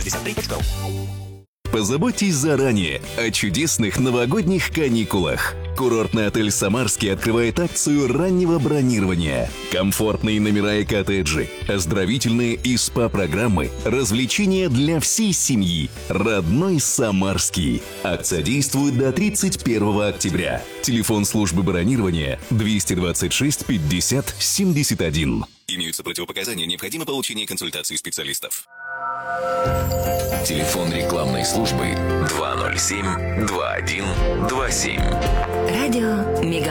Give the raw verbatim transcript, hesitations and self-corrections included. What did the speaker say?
шестьдесят три точка ру. Позаботьтесь заранее о чудесных новогодних каникулах. Курортный отель «Самарский» открывает акцию раннего бронирования. Комфортные номера и коттеджи, оздоровительные и СПА-программы, развлечения для всей семьи. Родной «Самарский». Акция действует до тридцать первого октября. Телефон службы бронирования двести двадцать шесть пятьдесят семьдесят один. Имеются противопоказания, необходимо получение консультации специалистов. Телефон рекламной службы два ноль семь два один два семь. Радио Мега.